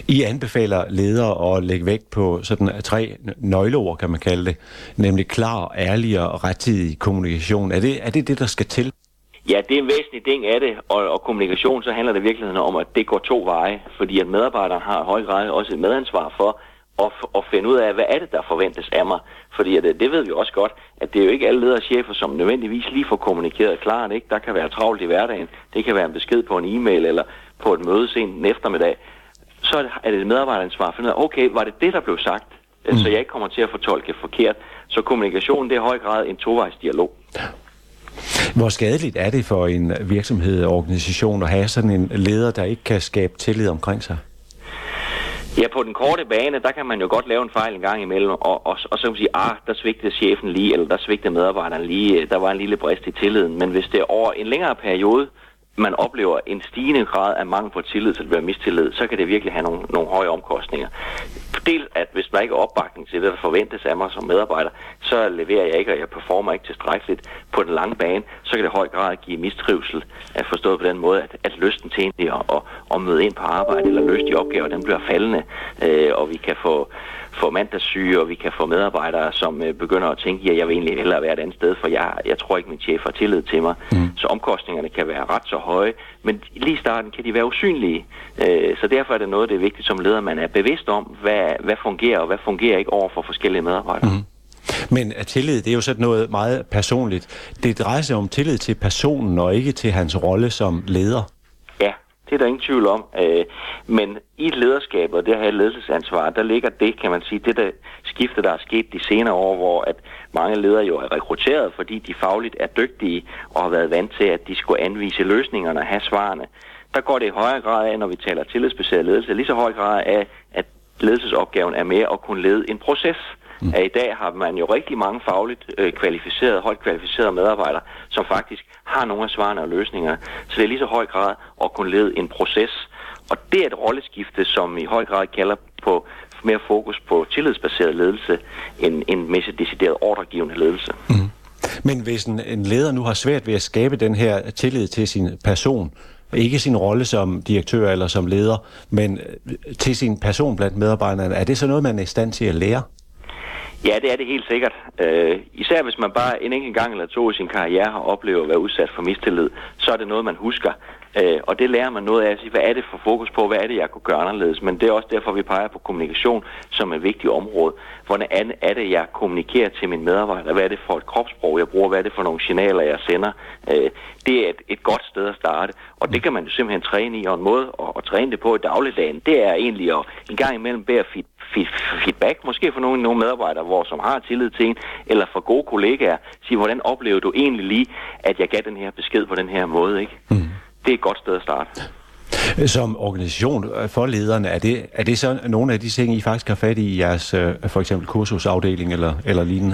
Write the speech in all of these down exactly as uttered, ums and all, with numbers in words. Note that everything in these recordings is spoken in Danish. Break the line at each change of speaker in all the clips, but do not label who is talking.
I anbefaler ledere at lægge vægt på sådan tre nøgleord, kan man kalde det, nemlig klar, ærlig og rettidig kommunikation. Er det, er det det, der skal til?
Ja, det er en væsentlig ting af det, og, og kommunikation, så handler det i virkeligheden om, at det går to veje, fordi at medarbejderen har i høj grad også et medansvar for at, at finde ud af, hvad er det, der forventes af mig. Fordi at, det ved vi også godt, at det er jo ikke alle ledere og chefer, som nødvendigvis lige får kommunikeret klart, ikke? Der kan være travlt i hverdagen, det kan være en besked på en e-mail eller på et møde sent en eftermiddag. Så er det et medarbejderansvar at finde ud af, okay, var det det, der blev sagt, mm. så jeg ikke kommer til at fortolke forkert. Så kommunikationen, det er i høj grad en tovejs dialog.
Hvor skadeligt er det for en virksomhed og organisation at have sådan en leder, der ikke kan skabe tillid omkring sig?
Ja, på den korte bane, der kan man jo godt lave en fejl en gang imellem, og, og, og så kan man sige, ah, der svigtede chefen lige, eller der svigtede medarbejderen lige, der var en lille brist i tilliden. Men hvis det er over en længere periode, man oplever en stigende grad af mangel på tillid til at være mistillid, så kan det virkelig have nogle, nogle høje omkostninger. Dels at hvis der ikke er opbakning til det, der forventes af mig som medarbejder, så leverer jeg ikke, og jeg performer ikke tilstrækkeligt på den lange bane, så kan det i høj grad give mistrivsel, at forstået på den måde, at, at lysten til egentlig at, at, at møde ind på arbejde eller løse de opgaver, den bliver faldende, øh, og vi kan få få mandagssyge, og vi kan få medarbejdere, som øh, begynder at tænke, ja, jeg vil egentlig hellere være et andet sted, for jeg, jeg tror ikke, min chef har tillid til mig. Mm. Så omkostningerne kan være ret så høje, men lige i starten kan de være usynlige. Øh, så derfor er det noget, det er vigtigt som leder, man er bevidst om, hvad, hvad fungerer og hvad fungerer ikke over for forskellige medarbejdere. Mm.
Men tillid, det er jo sådan noget meget personligt. Det drejer sig om tillid til personen, og ikke til hans rolle som leder.
Ja, det er der ingen tvivl om. Øh, men i et lederskab, og det her ledelsesansvar, der ligger det, kan man sige, det der skifte, der er sket de senere år, hvor at mange ledere jo er rekrutteret, fordi de fagligt er dygtige og har været vant til, at de skulle anvise løsningerne og have svarene. Der går det i højere grad af, når vi taler tillidsbaseret ledelse, lige så høj grad af, at ledelsesopgaven er med at kunne lede en proces. Mm. At i dag har man jo rigtig mange fagligt øh, kvalificerede, højt kvalificerede medarbejdere, som faktisk har nogle af svarene og løsninger. Så det er lige så høj grad at kunne lede en proces. Og det er et rolleskifte, som i høj grad kalder på mere fokus på tillidsbaseret ledelse, end en mæssigt decideret ordregivende ledelse.
Mm. Men hvis en, en leder nu har svært ved at skabe den her tillid til sin person, ikke sin rolle som direktør eller som leder, men til sin person blandt medarbejderne, er det så noget, man er i stand til at lære?
Ja, det er det helt sikkert. Uh, især hvis man bare en enkelt gang eller to i sin karriere har oplevet at være udsat for mistillid, så er det noget, man husker. Uh, og det lærer man noget af at sige, hvad er det for fokus på, hvad er det, jeg kunne gøre anderledes. Men det er også derfor, vi peger på kommunikation som et vigtigt område. Hvordan er det, jeg kommunikerer til mine medarbejdere? Hvad er det for et kropssprog, jeg bruger? Hvad er det for nogle signaler, jeg sender? Uh, det er et, et godt sted at starte. Og det kan man jo simpelthen træne i, og en måde at, at træne det på i dagligdagen, det er egentlig at en gang imellem bære feed, feed, feedback, måske for nogle, nogle medarbejdere, hvor, som har tillid til en, eller for gode kollegaer, sige, hvordan oplever du egentlig lige, at jeg gav den her besked på den her måde, ikke? Mm. Det er et godt sted at starte.
Som organisation for lederne, er det, er det så nogle af de ting, I faktisk har fat i i jeres for eksempel kursusafdeling eller, eller lignende?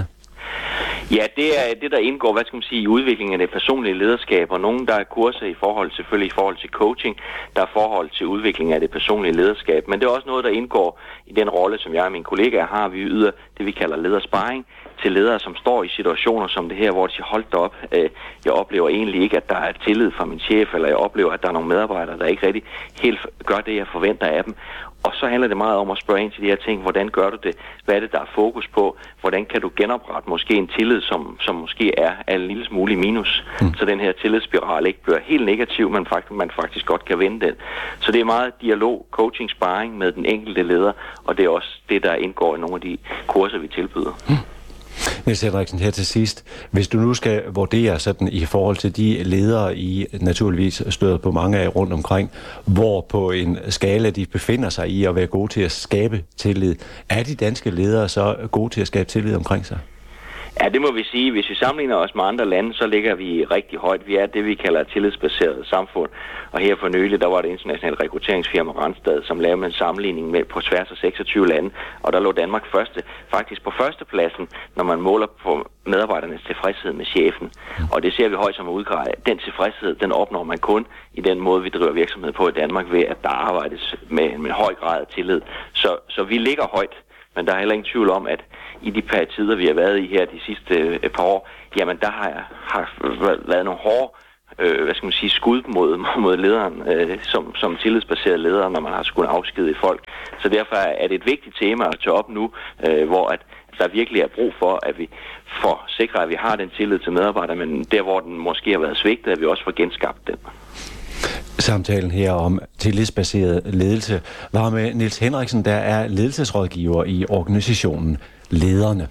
Ja, det er det, der indgår, hvad skal man sige, i udviklingen af det personlige lederskab, og nogen, der er kurser i forhold, selvfølgelig i forhold til coaching, der er forhold til udviklingen af det personlige lederskab, men det er også noget, der indgår i den rolle, som jeg og mine kollegaer har. Vi yder det, vi kalder ledersparring til ledere, som står i situationer som det her, hvor de siger, hold da op, øh, jeg oplever egentlig ikke, at der er tillid fra min chef, eller jeg oplever, at der er nogle medarbejdere, der ikke rigtig helt gør det, jeg forventer af dem. Og så handler det meget om at spørge ind til de her ting, hvordan gør du det? Hvad er det, der er fokus på? Hvordan kan du genoprette måske en tillid, som, som måske er, er en lille smule minus, mm. så den her tillidsspiral ikke bliver helt negativ, men faktisk, man faktisk godt kan vende den. Så det er meget dialog, coaching, sparring med den enkelte leder, og det er også det, der indgår i nogle af de kurser, vi tilbyder. Mm.
Niels Henriksen, her til sidst. Hvis du nu skal vurdere sådan i forhold til de ledere, I naturligvis støder på mange af rundt omkring, hvor på en skala de befinder sig i at være gode til at skabe tillid, er de danske ledere så gode til at skabe tillid omkring sig?
Ja, det må vi sige. Hvis vi sammenligner os med andre lande, så ligger vi rigtig højt. Vi er det, vi kalder et tillidsbaseret samfund. Og her for nylig, der var det internationale rekrutteringsfirma Randstad, som lavede en sammenligning med på tværs af seksogtyve lande. Og der lå Danmark første, faktisk på førstepladsen, når man måler på medarbejdernes tilfredshed med chefen. Og det ser vi højt som udgrad. Den tilfredshed, den opnår man kun i den måde, vi driver virksomhed på i Danmark, ved at der arbejdes med en høj grad af tillid. Så, så vi ligger højt. Men der er heller ingen tvivl om, at i de par tider, vi har været i her de sidste et par år, jamen der har, har været nogle hårde øh, hvad skal man sige, skud mod, mod lederen, øh, som, som tillidsbaseret leder, når man har skulle afskedige folk. Så derfor er det et vigtigt tema at tage op nu, øh, hvor at der virkelig er brug for, at vi får sikre, at vi har den tillid til medarbejdere, men der, hvor den måske har været svigtet, at vi også får genskabt den.
Samtalen her om tillidsbaseret ledelse var med Niels Henriksen, der er ledelsesrådgiver i organisationen Lederne.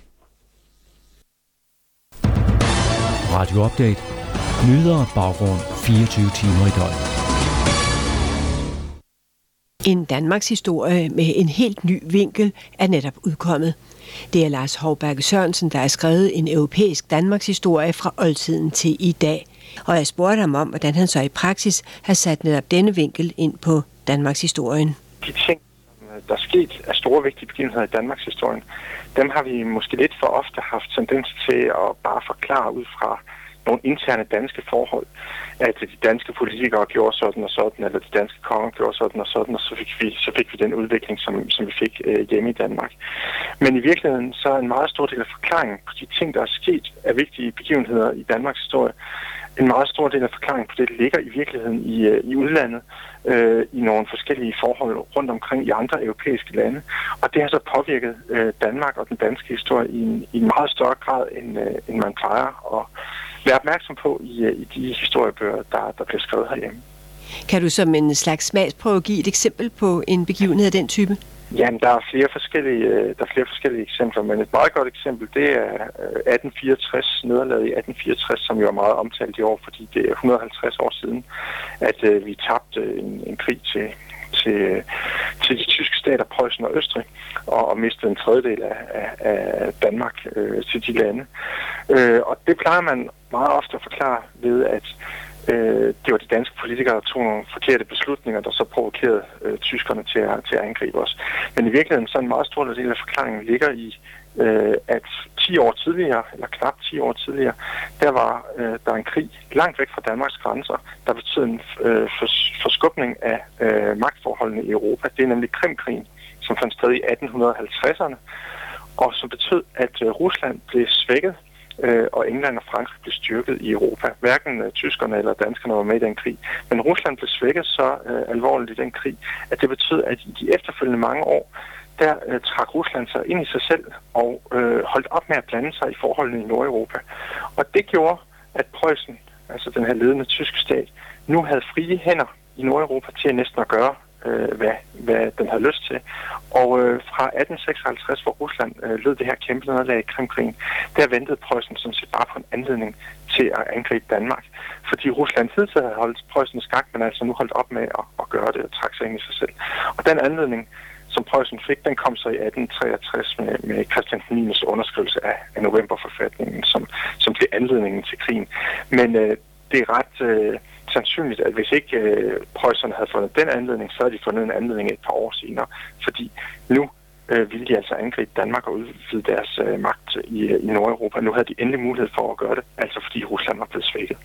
Radio Update. Nyheder og baggrund fireogtyve timer i døgnet.
En Danmarks historie med en helt ny vinkel er netop udkommet. Det er Lars Hovberg Sørensen, der har skrevet en europæisk Danmarks historie fra oldtiden til i dag. Og jeg spurgte ham om, hvordan han så i praksis har sat netop denne vinkel ind på Danmarks historien.
De ting, der er sket af store vigtige begivenheder i Danmarks historien, dem har vi måske lidt for ofte haft tendens til at bare forklare ud fra nogle interne danske forhold, at de danske politikere gjorde sådan og sådan, eller de danske konger gjorde sådan og sådan, og så fik vi, så fik vi den udvikling, som, som vi fik øh, hjemme i Danmark. Men i virkeligheden så er en meget stor del af forklaringen på de ting, der er sket af vigtige begivenheder i Danmarks historie, en meget stor del af forklaringen på det ligger i virkeligheden i, i udlandet, øh, i nogle forskellige forhold rundt omkring i andre europæiske lande. Og det har så påvirket øh, Danmark og den danske historie i en, i en meget større grad, end, øh, end man plejer at være opmærksom på i, øh, i de historiebøger, der, der bliver skrevet herhjemme.
Kan du som en slags smagsprøve give et eksempel på en begivenhed af den type?
Jamen, der er flere forskellige, der er flere forskellige eksempler, men et meget godt eksempel, det er atten fireogtres, nederlaget i atten fireogtres, som jo er meget omtalt i år, fordi det er et hundrede og halvtreds år siden, at uh, vi tabte en, en krig til, til, til de tyske stater, Preussen og Østrig, og, og mistede en tredjedel af, af, af Danmark uh, til de lande. Uh, og det plejer man meget ofte at forklare ved, at det var de danske politikere, der tog nogle forkerte beslutninger, der så provokerede øh, tyskerne til at, til at angribe os. Men i virkeligheden så en meget stor del af forklaringen ligger i, øh, at ti år tidligere, eller knap ti år tidligere, der var øh, der en krig langt væk fra Danmarks grænser, der betød en øh, forskubning af øh, magtforholdene i Europa. Det er nemlig Krimkrigen, som fandt sted i atten halvtredserne, og som betød, at øh, Rusland blev svækket, og England og Frankrig blev styrket i Europa. Hverken uh, tyskerne eller danskerne var med i den krig. Men Rusland blev svækket så uh, alvorligt i den krig, at det betød, at i de efterfølgende mange år, der uh, trak Rusland sig ind i sig selv og uh, holdt op med at blande sig i forholdene i Nordeuropa. Og det gjorde, at Preussen, altså den her ledende tyske stat, nu havde frie hænder i Nordeuropa til at næsten at gøre, øh, hvad, hvad den havde lyst til. Og øh, fra atten seksoghalvtreds, hvor Rusland øh, lød det her kæmpe nederlag i Krimkrigen, der ventede Preussen sådan set bare på en anledning til at angribe Danmark. Fordi Rusland hidtil havde holdt Preussen i skak, men altså nu holdt op med at, at gøre det og trække sig ind i sig selv. Og den anledning, som Preussen fik, den kom så i atten treogtres med, med Christian den niendes underskrivelse af, af novemberforfatningen, som, som blev anledningen til krigen. Men øh, det er ret øh, sandsynligt, at hvis ikke øh, Preusserne havde fundet den anledning, så havde de fundet en anledning et par år senere, fordi nu øh, ville de altså angribe Danmark og udvide deres øh, magt i, i Nordeuropa. Nu havde de endelig mulighed for at gøre det, altså fordi Rusland var blevet svækket.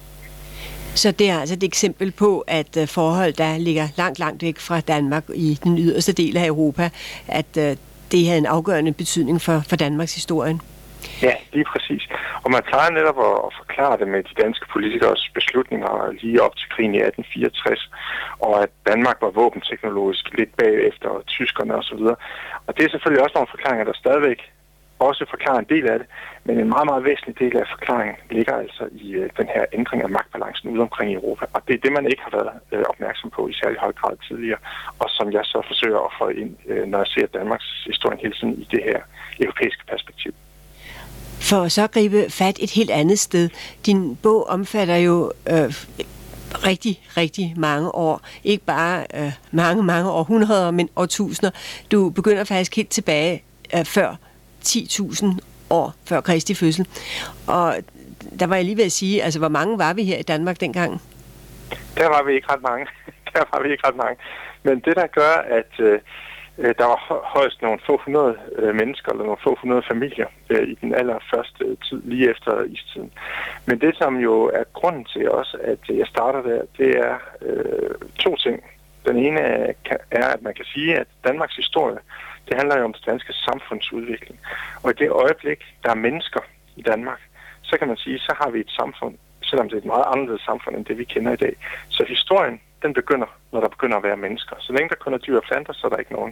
Så det er altså et eksempel på, at forhold, der ligger langt, langt væk fra Danmark i den yderste del af Europa, at det havde en afgørende betydning for, for Danmarks historien.
Ja, lige præcis. Og man plejer netop at, at forklare det med de danske politikers beslutninger lige op til krigen i atten fireogtres, og at Danmark var våbenteknologisk lidt bagefter tyskerne osv. Og det er selvfølgelig også nogle forklaringer, der stadigvæk også forklarer en del af det, men en meget, meget væsentlig del af forklaringen ligger altså i øh, den her ændring af magtbalancen ude omkring i Europa. Og det er det, man ikke har været øh, opmærksom på i særlig høj grad tidligere, og som jeg så forsøger at få ind, øh, når jeg ser Danmarks historie hele tiden i det her europæiske perspektiv.
For så at gribe fat et helt andet sted. Din bog omfatter jo øh, rigtig, rigtig mange år. Ikke bare øh, mange, mange århundreder, men årtusinder. Du begynder faktisk helt tilbage øh, før ti tusind år før Kristi fødsel. Og der var jeg lige ved at sige, altså hvor mange var vi her i Danmark dengang?
Der var vi ikke ret mange. Der var vi ikke ret mange. Men det der gør, at øh, der var højst nogle få hundrede øh, mennesker, eller nogle få hundrede familier øh, i den allerførste tid, lige efter istiden. Men det, som jo er grunden til også, at jeg starter der, det er øh, to ting. Den ene er, er, at man kan sige, at Danmarks historie, det handler jo om det danske samfundsudvikling. Og i det øjeblik, der er mennesker i Danmark, så kan man sige, så har vi et samfund, selvom det er et meget anderledes samfund end det, vi kender i dag. Så historien, den begynder, når der begynder at være mennesker. Så længe der kun er dyr og planter, så er der ikke nogen